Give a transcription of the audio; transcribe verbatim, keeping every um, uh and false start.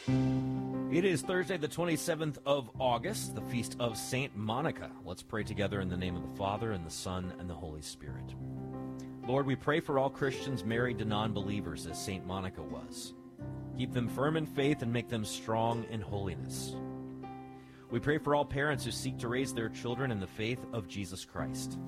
It is Thursday, the twenty-seventh of August, the feast of Saint Monica. Let's pray together in the name of the Father, and the Son, and the Holy Spirit. Lord, we pray for all Christians married to non-believers, as Saint Monica was. Keep them firm in faith and make them strong in holiness. We pray for all parents who seek to raise their children in the faith of Jesus Christ.